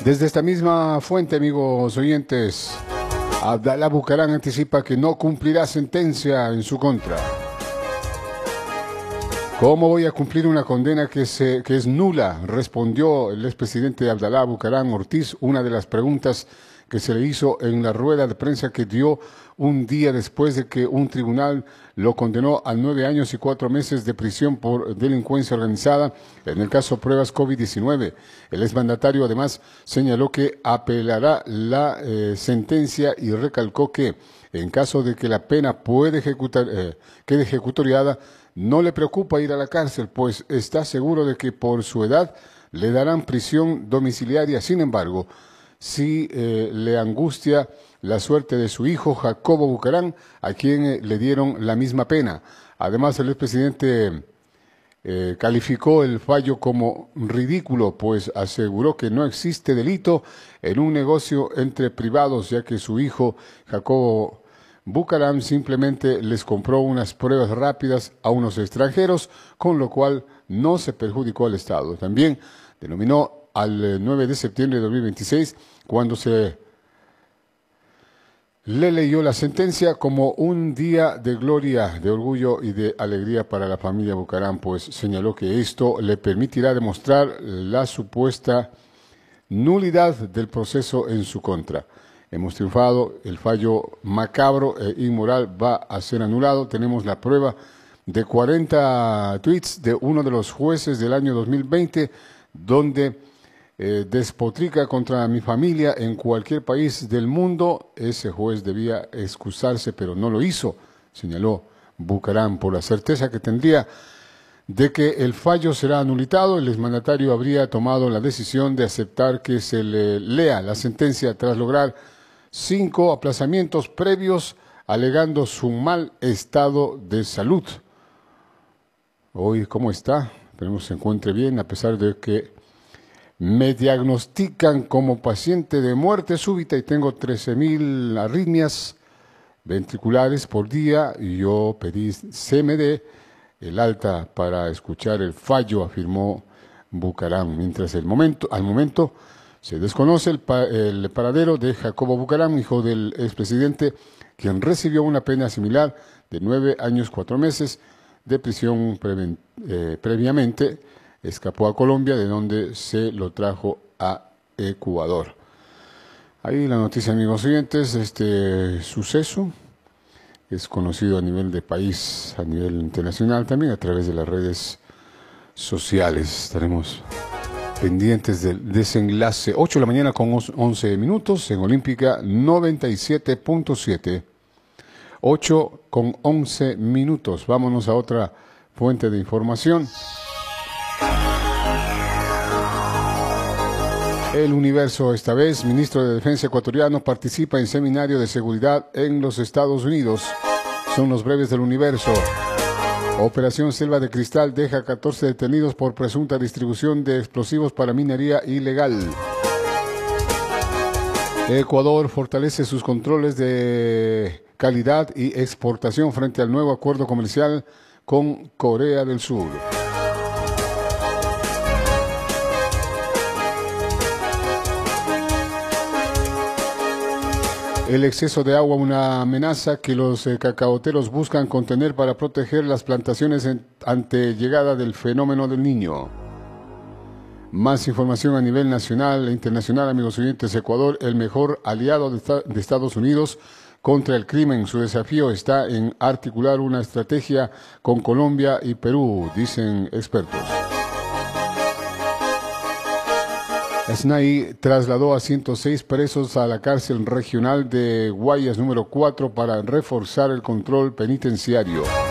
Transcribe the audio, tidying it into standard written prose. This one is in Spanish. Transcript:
Desde esta misma fuente, amigos oyentes, Abdalá Bucaram anticipa que no cumplirá sentencia en su contra. ¿Cómo voy a cumplir una condena que es nula?, respondió el expresidente Abdalá Bucaram Ortiz, una de las preguntas que se le hizo en la rueda de prensa que dio un día después de que un tribunal lo condenó a 9 años y 4 meses de prisión por delincuencia organizada en el caso pruebas COVID-19. El exmandatario además señaló que apelará la sentencia y recalcó que en caso de que la pena quede ejecutoriada, no le preocupa ir a la cárcel, pues está seguro de que por su edad le darán prisión domiciliaria. Sin embargo, sí le angustia la suerte de su hijo Jacobo Bucaram, a quien le dieron la misma pena. Además, el expresidente calificó el fallo como ridículo, pues aseguró que no existe delito en un negocio entre privados, ya que su hijo Jacobo Bucaram simplemente les compró unas pruebas rápidas a unos extranjeros, con lo cual no se perjudicó al Estado. También denominó al 9 de septiembre de 2026, cuando se le leyó la sentencia, como un día de gloria, de orgullo y de alegría para la familia Bucaram, pues señaló que esto le permitirá demostrar la supuesta nulidad del proceso en su contra. Hemos triunfado, el fallo macabro e inmoral va a ser anulado. Tenemos la prueba de 40 tweets de uno de los jueces del año 2020, donde despotrica contra mi familia en cualquier país del mundo. Ese juez debía excusarse, pero no lo hizo, señaló Bucaram. Por la certeza que tendría de que el fallo será anulitado, el exmandatario habría tomado la decisión de aceptar que se le lea la sentencia tras lograr 5 aplazamientos previos, alegando su mal estado de salud. Hoy, ¿cómo está? Esperemos se encuentre bien, a pesar de que me diagnostican como paciente de muerte súbita y tengo 13.000 arritmias ventriculares por día, y yo pedí CMD, el alta, para escuchar el fallo, afirmó Bucaram. Mientras al momento se desconoce el paradero de Jacobo Bucaram, hijo del expresidente, quien recibió una pena similar de 9 años 4 meses de prisión previamente. Escapó a Colombia, de donde se lo trajo a Ecuador. Ahí la noticia, amigos oyentes. Este suceso es conocido a nivel de país, a nivel internacional, también a través de las redes sociales. Estaremos pendientes del desenlace. 8 de la mañana con 11 minutos en Olímpica 97.7. 8 con 11 minutos. Vámonos a otra fuente de información. El Universo, esta vez, ministro de Defensa ecuatoriano participa en seminario de seguridad en los Estados Unidos. Son los breves del Universo. Operación Selva de Cristal deja 14 detenidos por presunta distribución de explosivos para minería ilegal. Ecuador fortalece sus controles de calidad y exportación frente al nuevo acuerdo comercial con Corea del Sur. El exceso de agua, una amenaza que los cacaoteros buscan contener para proteger las plantaciones ante llegada del fenómeno del Niño. Más información a nivel nacional e internacional, amigos oyentes. Ecuador, el mejor aliado de Estados Unidos contra el crimen. Su desafío está en articular una estrategia con Colombia y Perú, dicen expertos. SNAI trasladó a 106 presos a la cárcel regional de Guayas número 4 para reforzar el control penitenciario.